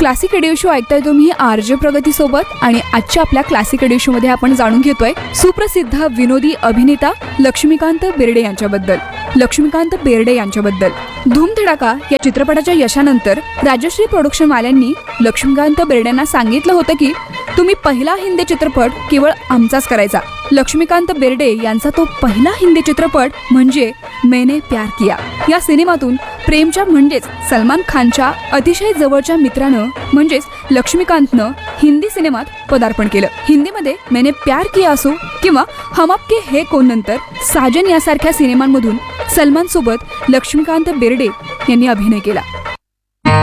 Classic radio show ऐकताय तुम्ही RJ प्रगती सोबत. आणि आजच्या आपल्या क्लासिक रेडिओ शो मध्ये आपण जाणून घेतोय सुप्रसिद्ध विनोदी अभिनेता लक्ष्मीकांत बेर्डे यांच्याबद्दल. धूमधडाका या चित्रपटाच्या यशानंतर राजश्री प्रोडक्शन वाल्यांनी लक्ष्मीकांत बेर्डेंना सांगितलं होतं की तुम्ही पहिला हिंदी चित्रपट केवळ आमचाच करायचा. लक्ष्मीकांत बेर्डे यांचा तो पहिला हिंदी चित्रपट म्हणजे मैंने प्यार किया. या सिनेमातून प्रेमच्या म्हणजेच सलमान खानच्या अतिशय जवळच्या मित्रानं म्हणजेच लक्ष्मीकांतनं हिंदी सिनेमात पदार्पण केलं. हिंदीमध्ये मैंने प्यार किया असो किंवा हम आपके है कौन नंतर साजन यासारख्या सिनेमांमधून सलमान सोबत लक्ष्मीकांत बेर्डे यांनी अभिनय केला.